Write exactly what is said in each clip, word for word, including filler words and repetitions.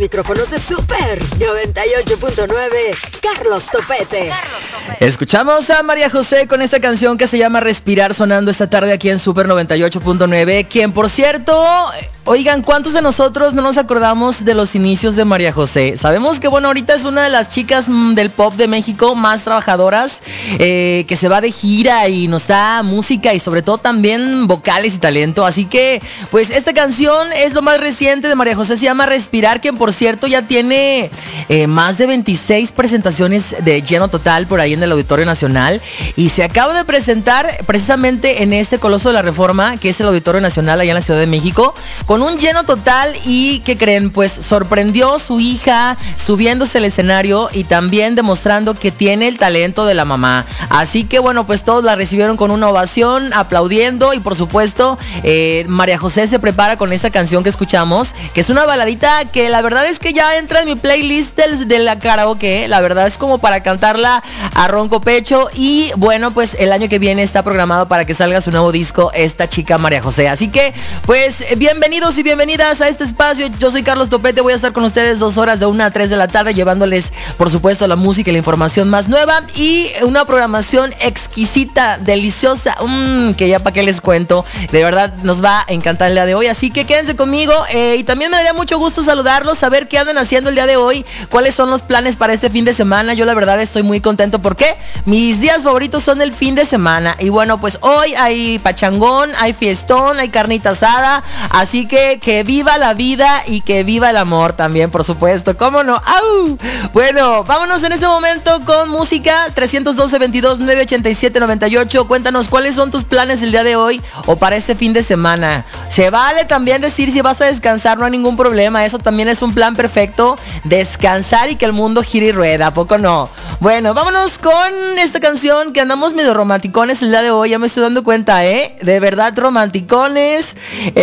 micrófonos de Super noventa y ocho punto nueve, Carlos Topete. Carlos Topete. Escuchamos a María José con esta canción que se llama Respirar, sonando esta tarde aquí en Super noventa y ocho punto nueve, quien por cierto... Oigan, ¿cuántos de nosotros no nos acordamos de los inicios de María José? Sabemos que, bueno, ahorita es una de las chicas mmm, del pop de México más trabajadoras, eh, que se va de gira y nos da música y sobre todo también vocales y talento. Así que, pues, esta canción es lo más reciente de María José, se llama Respirar, quien por cierto ya tiene eh, más de veintiséis presentaciones de lleno total por ahí en el Auditorio Nacional. Y se acaba de presentar precisamente en este Coloso de la Reforma, que es el Auditorio Nacional allá en la Ciudad de México, con un lleno total. Y ¿qué creen? Pues sorprendió su hija subiéndose al escenario y también demostrando que tiene el talento de la mamá. Así que bueno, pues todos la recibieron con una ovación, aplaudiendo. Y por supuesto, eh, María José se prepara con esta canción que escuchamos, que es una baladita que la verdad es que ya entra en mi playlist del, de la karaoke. La verdad es como para cantarla a ronco pecho. Y bueno, pues el año que viene está programado para que salga su nuevo disco, esta chica María José. Así que pues bienvenidos y bienvenidas a este espacio. Yo soy Carlos Topete, voy a estar con ustedes dos horas de una a tres de la tarde, llevándoles por supuesto la música y la información más nueva y una programación exquisita, deliciosa, mmm, que ya para qué les cuento, de verdad nos va a encantar el día de hoy, así que quédense conmigo. Eh, y también me daría mucho gusto saludarlos, saber qué andan haciendo el día de hoy, cuáles son los planes para este fin de semana. Yo la verdad estoy muy contento porque mis días favoritos son el fin de semana. Y bueno, pues hoy hay pachangón, hay fiestón, hay carnita asada, así que que viva la vida y que viva el amor también, por supuesto, ¿cómo no? ¡Au! Bueno, vámonos en este momento con música. Trescientos doce, veintidós, nueve ochenta y siete, noventa y ocho. Cuéntanos cuáles son tus planes el día de hoy o para este fin de semana. Se vale también decir si vas a descansar, no hay ningún problema. Eso también es un plan perfecto, descansar y que el mundo gire y rueda, ¿a poco no? Bueno, vámonos con esta canción que andamos medio romanticones el día de hoy. Ya me estoy dando cuenta, ¿eh? De verdad romanticones.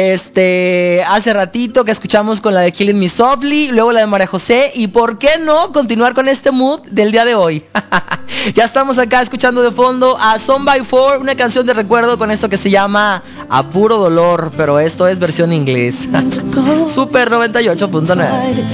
Este, hace ratito que escuchamos con la de Killing Me Softly, luego la de María José. Y por qué no continuar con este mood del día de hoy. Ya estamos acá escuchando de fondo a Son by Four, una canción de recuerdo con esto que se llama A Puro Dolor, pero esto es versión inglés. Super noventa y ocho punto nueve.